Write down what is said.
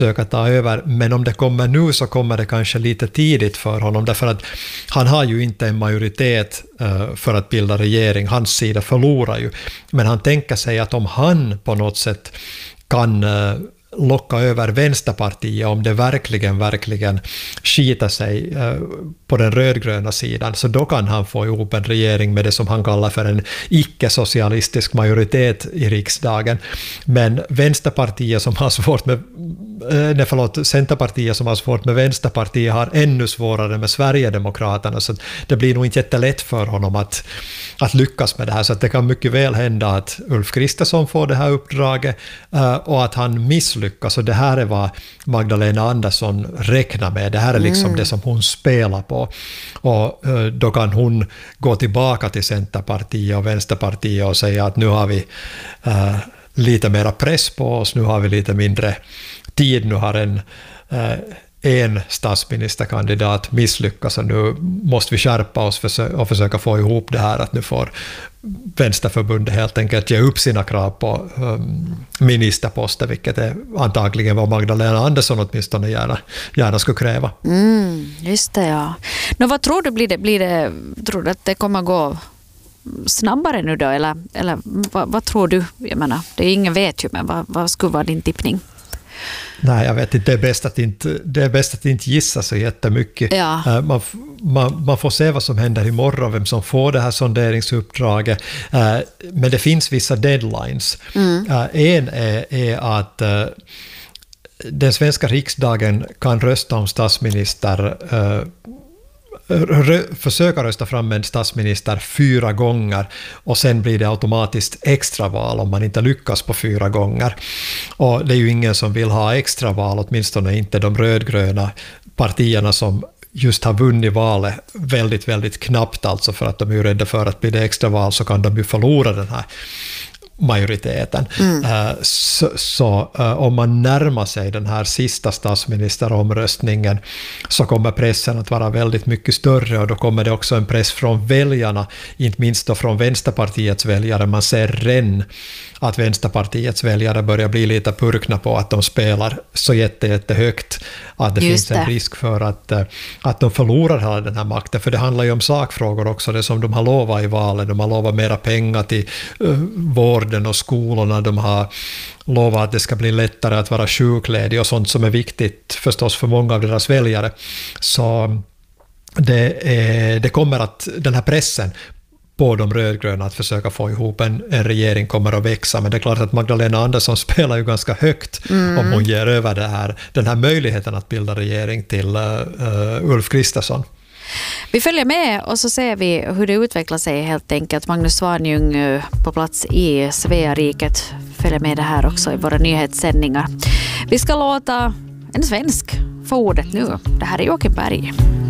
söka ta över, men om det kommer nu så kommer det kanske lite tidigt för honom, därför att han har ju inte en majoritet för att bilda regering, hans sida förlorar ju, men han tänker sig att om han på något sätt kan locka över Vänsterpartiet, om det verkligen skiter sig på den rödgröna sidan, så då kan han få ihop en regering med det som han kallar för en icke-socialistisk majoritet i riksdagen. Men Vänsterpartiet som har svårt med Centerpartiet som har svårt med Vänsterpartiet har ännu svårare med Sverigedemokraterna, så det blir nog inte jättelätt för honom att lyckas med det här, så att det kan mycket väl hända att Ulf Kristersson får det här uppdraget och att han misslyckas, och det här är vad Magdalena Andersson räknar med, det här är liksom det som hon spelar på, och då kan hon gå tillbaka till Centerpartiet och Vänsterpartiet och säga att nu har vi lite mera press på oss, nu har vi lite mindre tid, nu har en statsministerkandidat misslyckas och nu måste vi skärpa oss och försöka få ihop det här, att nu får Vänsterförbundet helt enkelt ge upp sina krav på ministerposter, vilket är antagligen vad Magdalena Andersson åtminstone gärna skulle kräva. Just det, ja. Nå, vad tror du, tror du att det kommer gå snabbare nu då, eller vad tror du? Jag menar, det är ingen vet ju, men vad skulle vara din tippning? Nej, jag vet inte. Det är bäst att inte gissa så jättemycket. Ja. Man får se vad som händer imorgon, vem som får det här sonderingsuppdraget. Men det finns vissa deadlines. En är att den svenska riksdagen kan rösta om statsminister, försöka rösta fram en statsminister 4 gånger, och sen blir det automatiskt extraval om man inte lyckas på 4 gånger. Och det är ju ingen som vill ha extraval, åtminstone inte de rödgröna partierna som just har vunnit valet väldigt, väldigt knappt, alltså för att de är ju rädda för att bli det extraval så kan de ju förlora den här majoriteten. Så om man närmar sig den här sista statsministeromröstningen så kommer pressen att vara väldigt mycket större, och då kommer det också en press från väljarna, inte minst då från Vänsterpartiets väljare. Man ser redan att Vänsterpartiets väljare börjar bli lite purkna på att de spelar så jättehögt, att det finns en risk för att de förlorar hela den här makten, för det handlar ju om sakfrågor också, det som de har lovat i valet. De har lovat mera pengar till vården och skolorna, de har lovat att det ska bli lättare att vara sjukledig och sånt som är viktigt förstås för många av deras väljare. Så det kommer att den här pressen på de rödgröna att försöka få ihop en regering kommer att växa, men det är klart att Magdalena Andersson spelar ju ganska högt om hon ger över den här möjligheten att bilda regering till Ulf Kristersson. Vi följer med och så ser vi hur det utvecklar sig helt enkelt. Magnus Svanjung på plats i Sveariket följer med det här också i våra nyhetssändningar. Vi ska låta en svensk få ordet nu. Det här är Joakim Berg.